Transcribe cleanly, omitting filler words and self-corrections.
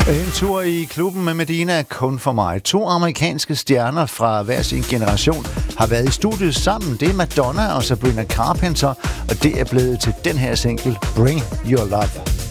En tur i klubben med Medina kun for mig. 2 amerikanske stjerner fra hver sin generation har været i studiet sammen. Det er Madonna og Sabrina Carpenter, og det er blevet til den her single Bring Your Love.